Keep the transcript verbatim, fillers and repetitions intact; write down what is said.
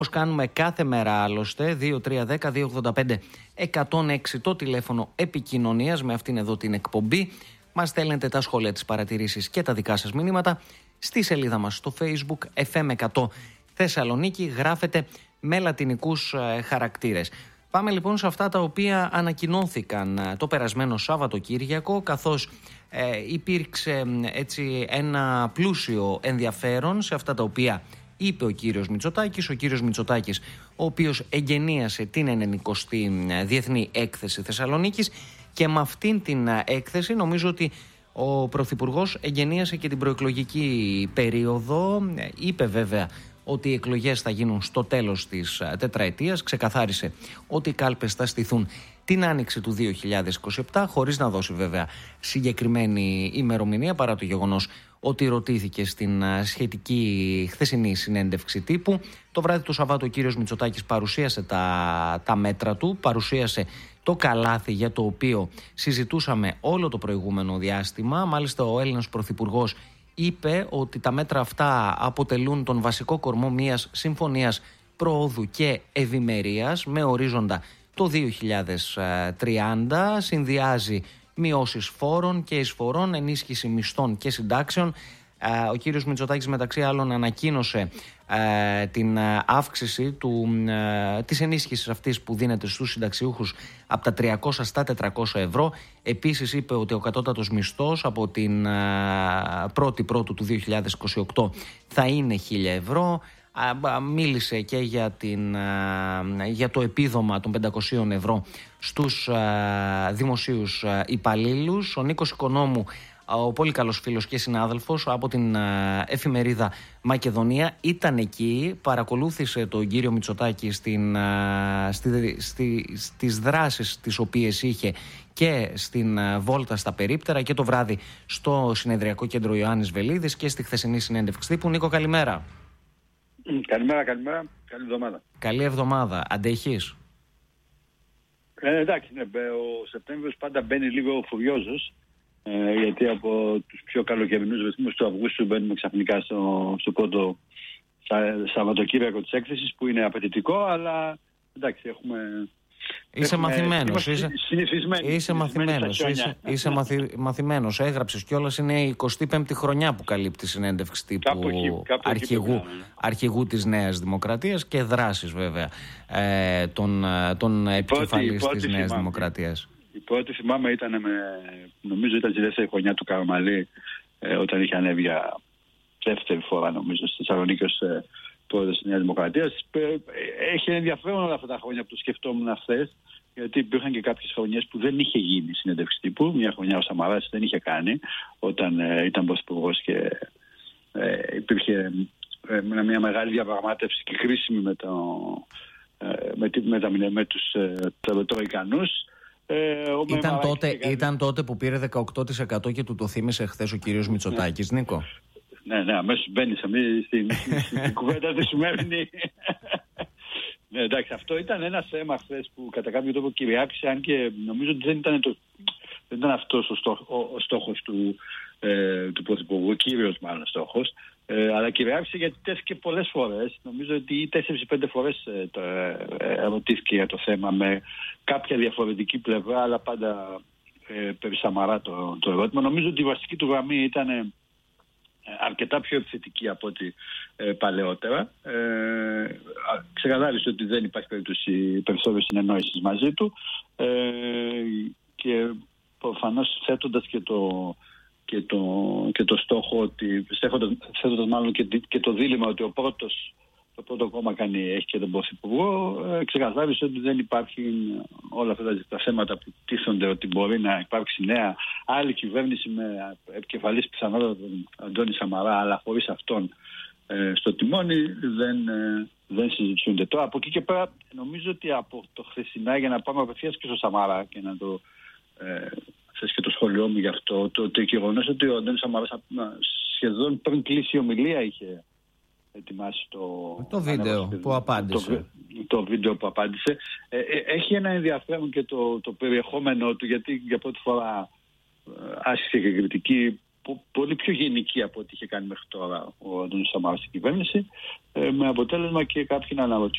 Όπως κάνουμε κάθε μέρα άλλωστε, δύο τρία ένα μηδέν δύο ογδόντα πέντε εκατόν έξι το τηλέφωνο επικοινωνίας με αυτήν εδώ την εκπομπή. Μας στέλνετε τα σχόλια, τις παρατηρήσεις και τα δικά σας μηνύματα στη σελίδα μας στο Facebook εφ εμ εκατό Θεσσαλονίκη. Γράφετε με λατινικούς ε, χαρακτήρες. Πάμε λοιπόν σε αυτά τα οποία ανακοινώθηκαν ε, το περασμένο Σαββατοκύριακο, καθώς ε, υπήρξε έτσι ένα πλούσιο ενδιαφέρον σε αυτά τα οποία είπε ο κύριος Μητσοτάκης. Ο κύριος Μητσοτάκης, ο οποίος εγγενίασε την ενενηκοστή Διεθνή Έκθεση Θεσσαλονίκης, και με αυτήν την έκθεση νομίζω ότι ο Πρωθυπουργός εγγενίασε και την προεκλογική περίοδο. Είπε βέβαια ότι οι εκλογές θα γίνουν στο τέλος της τετραετίας. Ξεκαθάρισε ότι οι κάλπες θα στηθούν την άνοιξη του δύο χιλιάδες είκοσι επτά, χωρίς να δώσει βέβαια συγκεκριμένη ημερομηνία, παρά το γεγονός ότι ρωτήθηκε στην σχετική χθεσινή συνέντευξη τύπου. Το βράδυ του Σαββάτου ο κύριος Μητσοτάκης παρουσίασε τα, τα μέτρα του, παρουσίασε το καλάθι για το οποίο συζητούσαμε όλο το προηγούμενο διάστημα. Μάλιστα ο Έλληνας Πρωθυπουργός είπε ότι τα μέτρα αυτά αποτελούν τον βασικό κορμό μιας συμφωνίας προόδου και ευημερίας με ορίζοντα το δύο χιλιάδες τριάντα, συνδυάζει μειώσεις φόρων και εισφορών, ενίσχυση μισθών και συντάξεων. Ο κύριος Μητσοτάκης μεταξύ άλλων ανακοίνωσε ε, την αύξηση του, ε, της ενίσχυσης αυτής που δίνεται στους συνταξιούχους από τα τριακόσια στα τετρακόσια ευρώ. Επίσης είπε ότι ο κατώτατος μισθός από την ε, πρώτη Πρώτου του δύο χιλιάδες είκοσι οκτώ θα είναι χίλια ευρώ. Μίλησε και για, την, για το επίδομα των πεντακόσια ευρώ στους δημοσίους υπαλλήλους. Ο Νίκος Οικονόμου, ο πολύ καλός φίλος και συνάδελφος από την εφημερίδα Μακεδονία, ήταν εκεί, παρακολούθησε τον κύριο Μητσοτάκη στην, στη, στη, στις δράσεις τις οποίες είχε και στην βόλτα στα περίπτερα και το βράδυ στο συνεδριακό κέντρο Ιωάννης Βελίδης και στη χθεσινή συνέντευξη τύπου. Νίκο, καλημέρα. Καλημέρα, καλημέρα. Καλή εβδομάδα. Καλή εβδομάδα. Αντέχεις? Ε, εντάξει, ναι, ο Σεπτέμβριος πάντα μπαίνει λίγο φουριόζος, ε, γιατί από τους πιο καλοκαιρινούς ρυθμούς του Αυγούστου μπαίνουμε ξαφνικά στο, στο πρώτο Σαββατοκύριακο της έκθεσης, που είναι απαιτητικό, αλλά εντάξει, έχουμε... Είσαι μαθημένος, είσαι, είσαι μαθημένος, είσαι, ναι. είσαι μαθη, μαθημένος, έγραψες κιόλας, είναι η εικοστή πέμπτη χρονιά που καλύπτει συνέντευξη τύπου κάπου εκεί, κάπου αρχηγού, εκεί ναι. αρχηγού της Νέας Δημοκρατίας και δράσεις βέβαια ε, των, των επικεφαλής της Νέας θυμάμαι. Δημοκρατίας. Η πρώτη θυμάμαι ήταν, με, νομίζω ήταν στη δεύτερη χρονιά του Καραμαλή, ε, όταν είχε ανέβει για δεύτερη φορά νομίζω στη Θεσσαλονίκη ως ε, πρόεδρος της Νέας Δημοκρατίας. Έχει ενδιαφέρον όλα αυτά τα χρόνια που το σκεφτόμουν χθες, γιατί υπήρχαν και κάποιες χρονιές που δεν είχε γίνει συνέντευξη τύπου. Μια χρονιά ο Σαμαράς δεν είχε κάνει, όταν ε, ήταν πρωθυπουργός και ε, υπήρχε ε, μια μεγάλη διαπραγμάτευση και χρήσιμη με, το, ε, με, με, με, με τους ε, Τροϊκανούς. Ε, ήταν, τότε, ήταν τότε που πήρε δεκαοκτώ τοις εκατό και του το θύμισε χθες ο κύριος Μητσοτάκης, Νίκο. Ναι, ναι, αμέσως μπαίνεις στην, στην κουβέντα τη σημερινή. Ναι, εντάξει, αυτό ήταν ένα θέμα χθες που κατά κάποιο τρόπο κυριάρχησε, αν και νομίζω ότι δεν ήταν, το, δεν ήταν αυτός ο, στόχ, ο, ο στόχος του, ε, του Πρωθυπουργού, ο κύριος μάλλον στόχος, ε, αλλά κυριάρχησε γιατί τέθηκε πολλές φορές. Νομίζω ότι τέσσερις ή πέντε φορές ε, το, ε, ερωτήθηκε για το θέμα με κάποια διαφορετική πλευρά, αλλά πάντα ε, περί Σαμαρά το, το ερώτημα. Νομίζω ότι η βασική του γραμμή ήταν αρκετά πιο επιθετική από ό,τι ε, παλαιότερα. Ε, ξεκαθάρισε ότι δεν υπάρχει περίπτωση περισσότερης συνεννόησης μαζί του ε, και προφανώς θέτοντας και το, και το, και το στόχο ότι, θέτοντας μάλλον και, και το δίλημμα ότι ο πρώτος το πρώτο κόμμα κάνει, έχει και τον Πρωθυπουργό, ε, ξεκαθάρισε ότι δεν υπάρχει όλα αυτά τα θέματα που τίθονται, ότι μπορεί να υπάρξει νέα άλλη κυβέρνηση με επικεφαλής πιθανότατα τον Αντώνη Σαμαρά, αλλά χωρίς αυτόν ε, στο τιμόνι, δεν, ε, δεν συζητιούνται. Τώρα από εκεί και πέρα νομίζω ότι από το χθεσινά, για να πάμε απευθείας και στο Σαμαρά και να το ε, θες και το σχολείο μου γι' αυτό, το, το γεγονός ότι ο Αντώνης Σαμαράς σχεδόν πριν κλείσει η ομιλία είχε ετοιμάσει το, το βίντεο που απάντησε. Το, το βίντεο που απάντησε. Ε, ε, έχει ένα ενδιαφέρον και το, το περιεχόμενο του, γιατί για πρώτη φορά ε, άσκησε και κριτική πολύ πιο γενική από ό,τι είχε κάνει μέχρι τώρα ο Αντώνης Σαμάρας στην κυβέρνηση, με αποτέλεσμα και κάποιοι να αναρωτιούνται